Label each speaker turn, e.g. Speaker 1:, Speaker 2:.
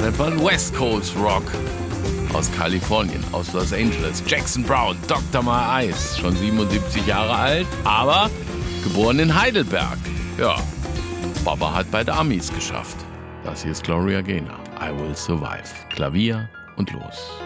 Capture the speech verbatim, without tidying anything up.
Speaker 1: Zeppelin, West Coast Rock aus Kalifornien, aus Los Angeles. Jackson Browne, Doktor My Eyes, schon siebenundsiebzig Jahre alt, aber geboren in Heidelberg. Ja, Baba hat bei den Amis geschafft. Das hier ist Gloria Gaynor. I Will Survive. Klavier und los.